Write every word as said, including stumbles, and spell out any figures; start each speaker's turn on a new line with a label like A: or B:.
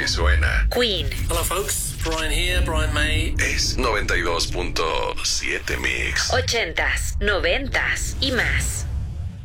A: así suena.
B: Queen.
C: Hello folks, Brian here, Brian May.
A: Es noventa y dos punto siete Mix.
B: Ochentas, noventas y más.